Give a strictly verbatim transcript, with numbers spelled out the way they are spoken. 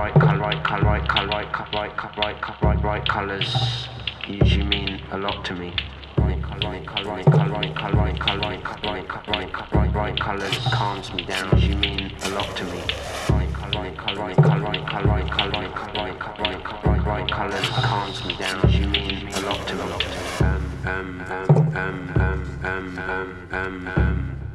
right color, right color, right color, right color, right color, right color, right right colors usually mean a lot to me. Right color, right color, right color, right color, right color, right color, right color, right color, right right colors calms me down. Usually mean a lot to me. Right color, right color, right color, right color, right color, right color, right color, right color, right right colors calms me down. Usually mean a lot to me. Um um um um um um um um